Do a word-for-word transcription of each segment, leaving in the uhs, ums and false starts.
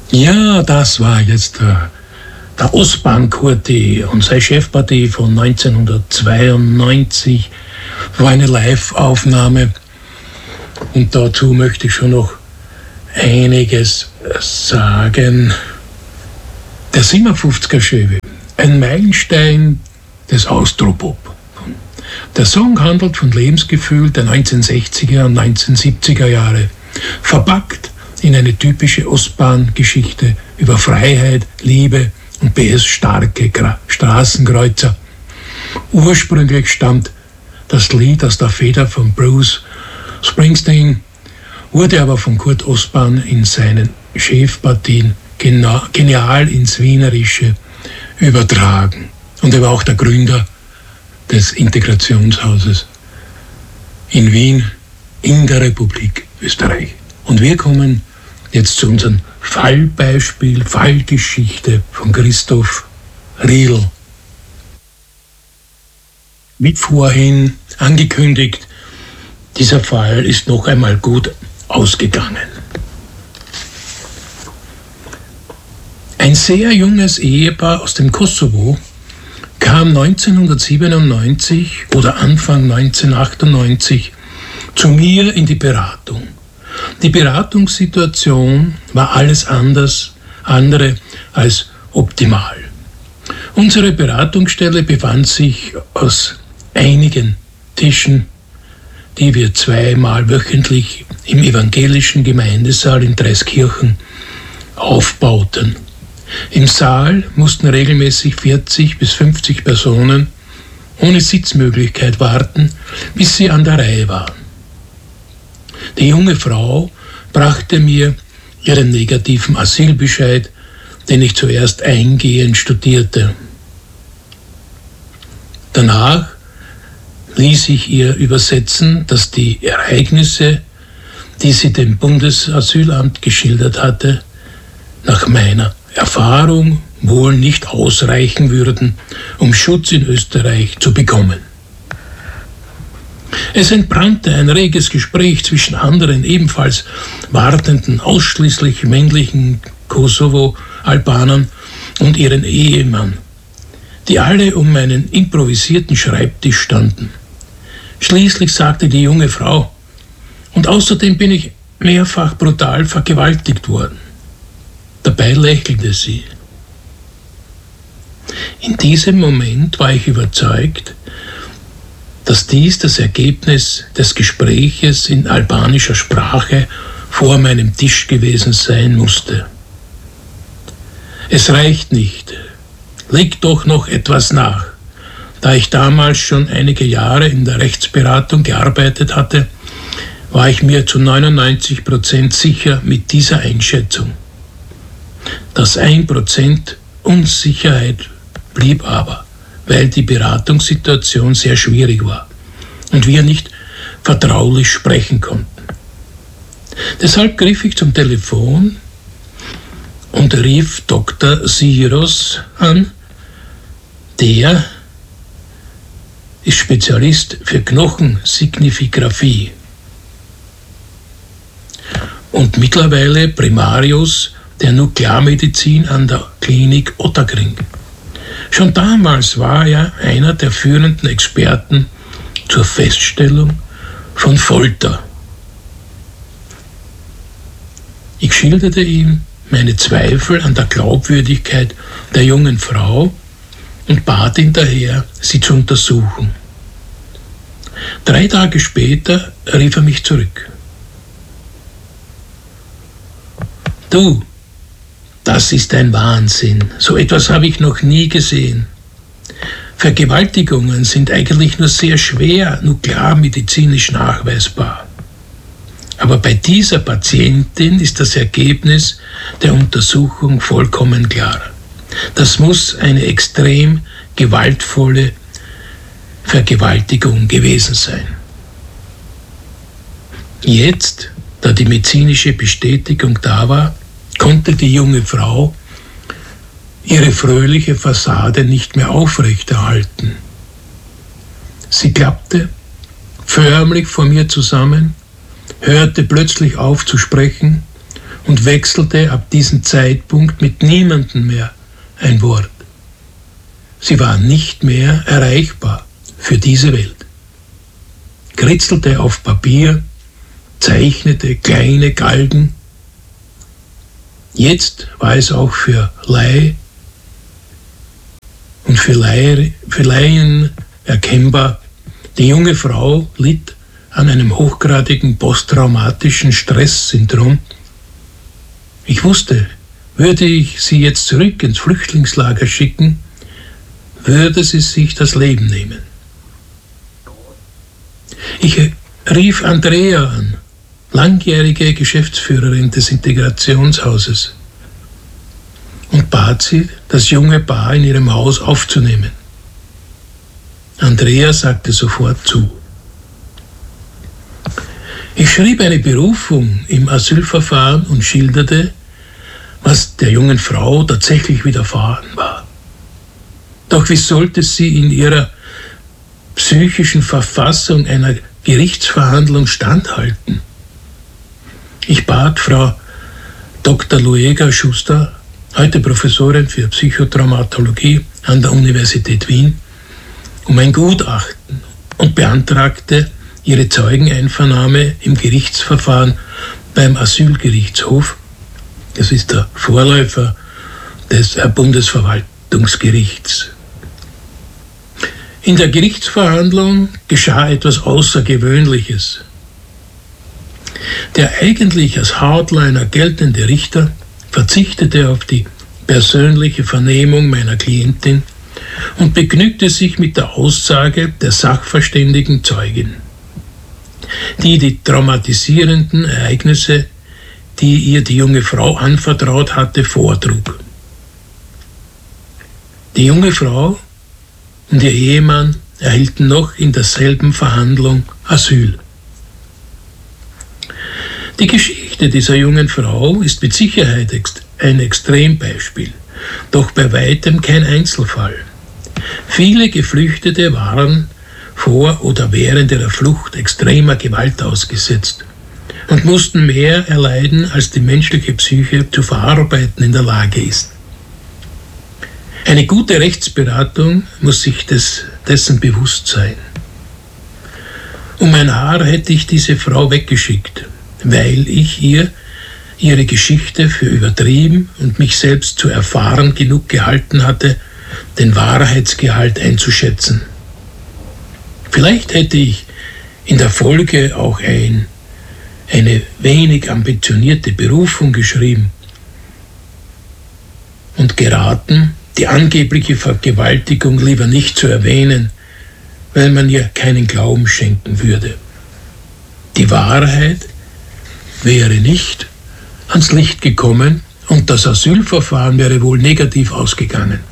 Ja, das war jetzt der, der Ostbahn-Kurti und seine Chefpartie von neunzehnhundertzweiundneunzig. War eine Live-Aufnahme und dazu möchte ich schon noch einiges sagen. Der siebenundfünfziger Schöwe, ein Meilenstein des Austropop. Der Song handelt von Lebensgefühl der neunzehnhundertsechziger und neunzehnhundertsiebziger Jahre, verpackt in eine typische Ostbahn-Geschichte über Freiheit, Liebe und B S starke Gra- Straßenkreuzer. Ursprünglich stammt das Lied aus der Feder von Bruce Springsteen, wurde aber von Kurt Ostbahn in seinen Chefpartien gena- genial ins Wienerische übertragen. Und er war auch der Gründer des Integrationshauses in Wien, in der Republik Österreich. Und wir kommen jetzt zu unserem Fallbeispiel, Fallgeschichte von Christoph Riedl. Wie vorhin angekündigt, dieser Fall ist noch einmal gut ausgegangen. Ein sehr junges Ehepaar aus dem Kosovo kam neunzehnhundertsiebenundneunzig oder Anfang neunzehnhundertachtundneunzig zu mir in die Beratung. Die Beratungssituation war alles anders, andere als optimal. Unsere Beratungsstelle befand sich aus einigen Tischen, die wir zweimal wöchentlich im evangelischen Gemeindesaal in Dreiskirchen aufbauten. Im Saal mussten regelmäßig vierzig bis fünfzig Personen ohne Sitzmöglichkeit warten, bis sie an der Reihe waren. Die junge Frau brachte mir ihren negativen Asylbescheid, den ich zuerst eingehend studierte. Danach ließ ich ihr übersetzen, dass die Ereignisse, die sie dem Bundesasylamt geschildert hatte, nach meiner Erfahrung wohl nicht ausreichen würden, um Schutz in Österreich zu bekommen. Es entbrannte ein reges Gespräch zwischen anderen ebenfalls wartenden, ausschließlich männlichen Kosovo-Albanern und ihren Ehemann, die alle um meinen improvisierten Schreibtisch standen. Schließlich sagte die junge Frau, und außerdem bin ich mehrfach brutal vergewaltigt worden. Dabei lächelte sie. In diesem Moment war ich überzeugt, dass dies das Ergebnis des Gespräches in albanischer Sprache vor meinem Tisch gewesen sein musste. Es reicht nicht. Leg doch noch etwas nach. Da ich damals schon einige Jahre in der Rechtsberatung gearbeitet hatte, war ich mir zu neunundneunzig Prozent sicher mit dieser Einschätzung. Das ein Prozent Unsicherheit blieb aber, weil die Beratungssituation sehr schwierig war und wir nicht vertraulich sprechen konnten. Deshalb griff ich zum Telefon und rief Doktor Siros an, der ist Spezialist für Knochensignifigraphie und mittlerweile Primarius der Nuklearmedizin an der Klinik Ottakring. Schon damals war er einer der führenden Experten zur Feststellung von Folter. Ich schilderte ihm meine Zweifel an der Glaubwürdigkeit der jungen Frau und bat ihn daher, sie zu untersuchen. Drei Tage später rief er mich zurück. Du, das ist ein Wahnsinn. So etwas habe ich noch nie gesehen. Vergewaltigungen sind eigentlich nur sehr schwer nuklearmedizinisch nachweisbar. Aber bei dieser Patientin ist das Ergebnis der Untersuchung vollkommen klar. Das muss eine extrem gewaltvolle Vergewaltigung gewesen sein. Jetzt, da die medizinische Bestätigung da war, konnte die junge Frau ihre fröhliche Fassade nicht mehr aufrechterhalten. Sie klappte förmlich vor mir zusammen, hörte plötzlich auf zu sprechen und wechselte ab diesem Zeitpunkt mit niemandem mehr ein Wort. Sie war nicht mehr erreichbar für diese Welt. Kritzelte auf Papier, zeichnete kleine Galgen. Jetzt war es auch für Laie und für, Laie, für Laien erkennbar, die junge Frau litt an einem hochgradigen posttraumatischen Stresssyndrom. Ich wusste, würde ich sie jetzt zurück ins Flüchtlingslager schicken, würde sie sich das Leben nehmen. Ich rief Andrea an, langjährige Geschäftsführerin des Integrationshauses, und bat sie, das junge Paar in ihrem Haus aufzunehmen. Andrea sagte sofort zu. Ich schrieb eine Berufung im Asylverfahren und schilderte, was der jungen Frau tatsächlich widerfahren war. Doch wie sollte sie in ihrer psychischen Verfassung einer Gerichtsverhandlung standhalten? Ich bat Frau Doktor Luega Schuster, heute Professorin für Psychotraumatologie an der Universität Wien, um ein Gutachten und beantragte ihre Zeugeneinvernahme im Gerichtsverfahren beim Asylgerichtshof. Das ist der Vorläufer des Bundesverwaltungsgerichts. In der Gerichtsverhandlung geschah etwas Außergewöhnliches. Der eigentlich als Hardliner geltende Richter verzichtete auf die persönliche Vernehmung meiner Klientin und begnügte sich mit der Aussage der sachverständigen Zeugin, die die traumatisierenden Ereignisse, die ihr die junge Frau anvertraut hatte, vortrug. Die junge Frau und ihr Ehemann erhielten noch in derselben Verhandlung Asyl. Die Geschichte dieser jungen Frau ist mit Sicherheit ein Extrembeispiel, doch bei weitem kein Einzelfall. Viele Geflüchtete waren vor oder während ihrer Flucht extremer Gewalt ausgesetzt und mussten mehr erleiden, als die menschliche Psyche zu verarbeiten in der Lage ist. Eine gute Rechtsberatung muss sich des, dessen bewusst sein. Um ein Haar hätte ich diese Frau weggeschickt, weil ich ihr ihre Geschichte für übertrieben und mich selbst zu erfahren genug gehalten hatte, den Wahrheitsgehalt einzuschätzen. Vielleicht hätte ich in der Folge auch ein, eine wenig ambitionierte Berufung geschrieben und geraten, die angebliche Vergewaltigung lieber nicht zu erwähnen, weil man ihr keinen Glauben schenken würde. Die Wahrheit wäre nicht ans Licht gekommen und das Asylverfahren wäre wohl negativ ausgegangen.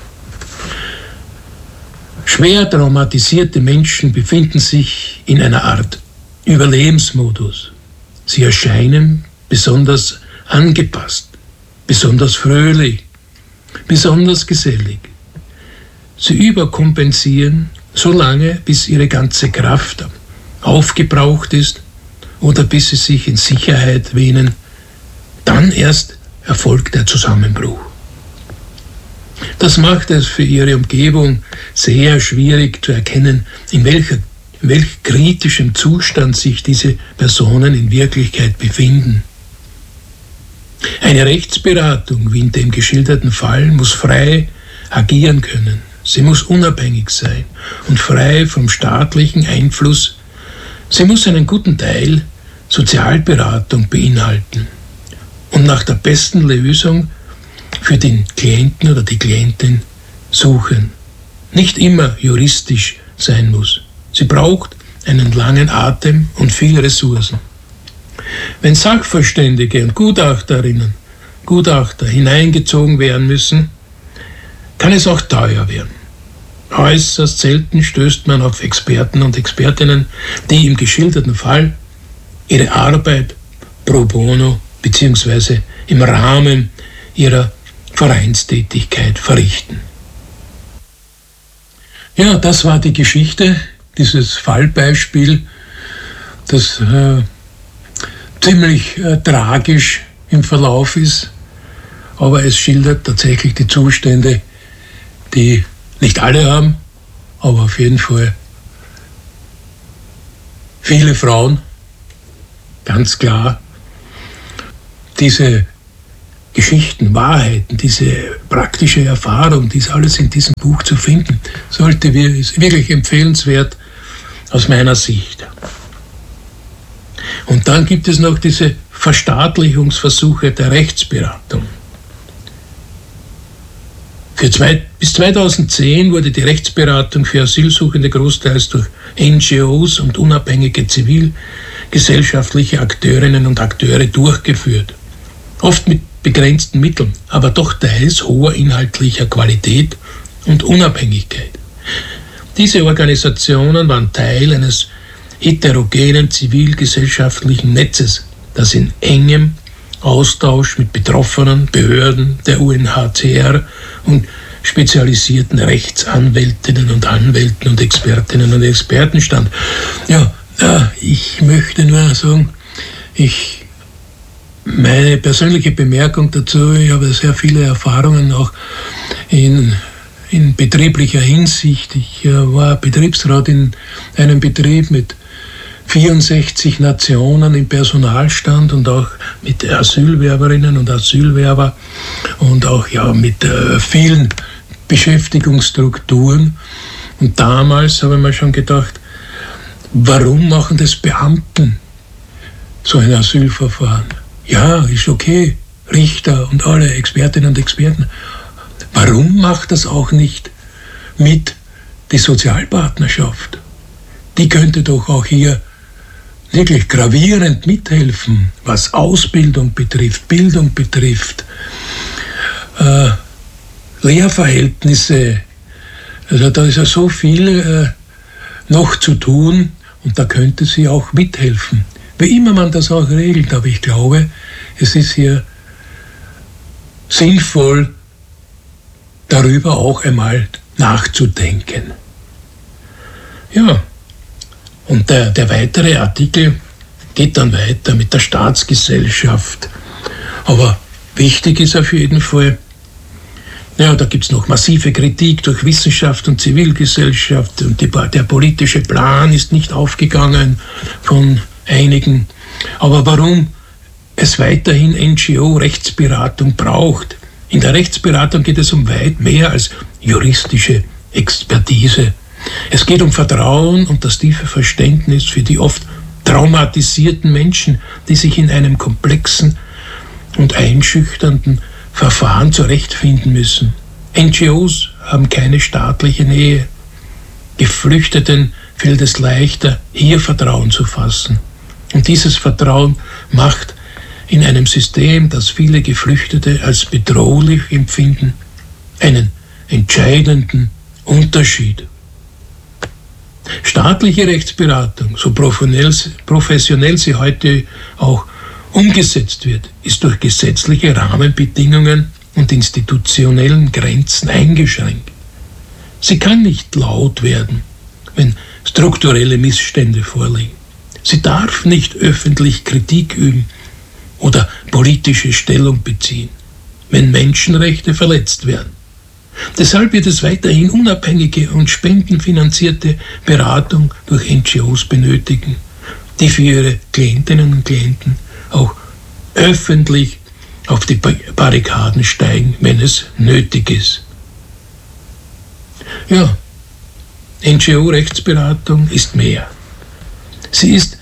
Schwer traumatisierte Menschen befinden sich in einer Art Überlebensmodus. Sie erscheinen besonders angepasst, besonders fröhlich, besonders gesellig. Sie überkompensieren so lange, bis ihre ganze Kraft aufgebraucht ist oder bis sie sich in Sicherheit wähnen. Dann erst erfolgt der Zusammenbruch. Das macht es für ihre Umgebung sehr schwierig zu erkennen, in welcher, in welch kritischem Zustand sich diese Personen in Wirklichkeit befinden. Eine Rechtsberatung, wie in dem geschilderten Fall, muss frei agieren können. Sie muss unabhängig sein und frei vom staatlichen Einfluss. Sie muss einen guten Teil Sozialberatung beinhalten und nach der besten Lösung für den Klienten oder die Klientin suchen. Nicht immer juristisch sein muss. Sie braucht einen langen Atem und viele Ressourcen. Wenn Sachverständige und Gutachterinnen, Gutachter hineingezogen werden müssen, kann es auch teuer werden. Äußerst selten stößt man auf Experten und Expertinnen, die im geschilderten Fall ihre Arbeit pro bono bzw. im Rahmen ihrer Vereinstätigkeit verrichten. Ja, das war die Geschichte, dieses Fallbeispiel, das äh, ziemlich äh, tragisch im Verlauf ist, aber es schildert tatsächlich die Zustände, die nicht alle haben, aber auf jeden Fall viele Frauen, ganz klar. Diese Geschichten, Wahrheiten, diese praktische Erfahrung, die ist alles in diesem Buch zu finden, sollte wir, ist wirklich empfehlenswert aus meiner Sicht. Und dann gibt es noch diese Verstaatlichungsversuche der Rechtsberatung. Für zwei, bis zweitausendzehn wurde die Rechtsberatung für Asylsuchende großteils durch N G Os und unabhängige zivilgesellschaftliche Akteurinnen und Akteure durchgeführt. Oft mit begrenzten Mitteln, aber doch teils hoher inhaltlicher Qualität und Unabhängigkeit. Diese Organisationen waren Teil eines heterogenen zivilgesellschaftlichen Netzes, das in engem Austausch mit Betroffenen, Behörden, der U N H C R und spezialisierten Rechtsanwältinnen und Anwälten und Expertinnen und Experten stand. Ja, ich möchte nur sagen, ich, meine persönliche Bemerkung dazu, ich habe sehr viele Erfahrungen auch in, in betrieblicher Hinsicht. Ich war Betriebsrat in einem Betrieb mit vierundsechzig Nationen im Personalstand und auch mit Asylwerberinnen und Asylwerber und auch ja mit äh, vielen Beschäftigungsstrukturen. Und damals habe ich mir schon gedacht, warum machen das Beamten so ein Asylverfahren? Ja, ist okay, Richter und alle Expertinnen und Experten. Warum macht das auch nicht mit die Sozialpartnerschaft? Die könnte doch auch hier wirklich gravierend mithelfen, was Ausbildung betrifft, Bildung betrifft, äh, Lehrverhältnisse. Also da ist ja so viel äh, noch zu tun und da könnte sie auch mithelfen. Wie immer man das auch regelt, aber ich glaube, es ist hier sinnvoll, darüber auch einmal nachzudenken. Ja. Und der, der weitere Artikel geht dann weiter mit der Staatsgesellschaft. Aber wichtig ist auf jeden Fall, ja, da gibt es noch massive Kritik durch Wissenschaft und Zivilgesellschaft und die, der politische Plan ist nicht aufgegangen von einigen. Aber warum es weiterhin N G O-Rechtsberatung braucht? In der Rechtsberatung geht es um weit mehr als juristische Expertise. Es geht um Vertrauen und das tiefe Verständnis für die oft traumatisierten Menschen, die sich in einem komplexen und einschüchternden Verfahren zurechtfinden müssen. N G Os haben keine staatliche Nähe. Geflüchteten fällt es leichter, hier Vertrauen zu fassen. Und dieses Vertrauen macht in einem System, das viele Geflüchtete als bedrohlich empfinden, einen entscheidenden Unterschied. Staatliche Rechtsberatung, so professionell sie heute auch umgesetzt wird, ist durch gesetzliche Rahmenbedingungen und institutionellen Grenzen eingeschränkt. Sie kann nicht laut werden, wenn strukturelle Missstände vorliegen. Sie darf nicht öffentlich Kritik üben oder politische Stellung beziehen, wenn Menschenrechte verletzt werden. Deshalb wird es weiterhin unabhängige und spendenfinanzierte Beratung durch N G Os benötigen, die für ihre Klientinnen und Klienten auch öffentlich auf die Barrikaden steigen, wenn es nötig ist. Ja, N G O-Rechtsberatung ist mehr. Sie ist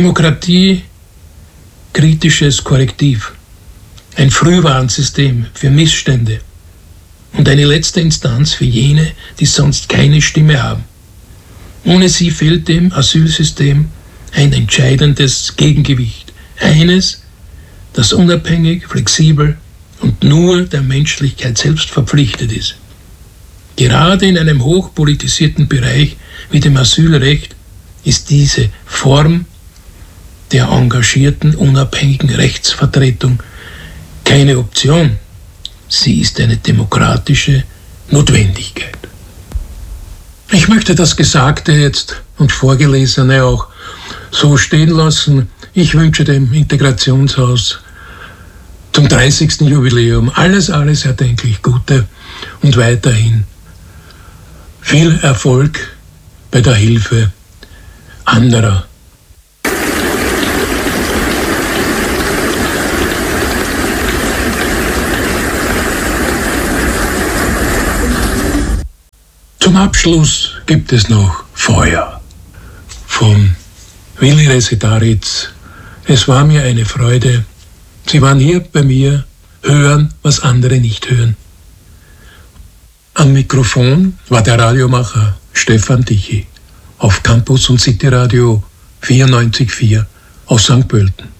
demokratiekritisches Korrektiv, ein Frühwarnsystem für Missstände und eine letzte Instanz für jene, die sonst keine Stimme haben. Ohne sie fehlt dem Asylsystem ein entscheidendes Gegengewicht. Eines, das unabhängig, flexibel und nur der Menschlichkeit selbst verpflichtet ist. Gerade in einem hochpolitisierten Bereich wie dem Asylrecht ist diese Form der engagierten, unabhängigen Rechtsvertretung keine Option. Sie ist eine demokratische Notwendigkeit. Ich möchte das Gesagte jetzt und Vorgelesene auch so stehen lassen. Ich wünsche dem Integrationshaus zum dreißigsten Jubiläum alles, alles erdenklich Gute und weiterhin viel Erfolg bei der Hilfe anderer. Zum Abschluss gibt es noch Feuer von Willi Resetaritz. Es war mir eine Freude. Sie waren hier bei mir, hören, was andere nicht hören. Am Mikrofon war der Radiomacher Stefan Tichy auf Campus und City Radio vierundneunzig Komma vier aus Sankt Pölten.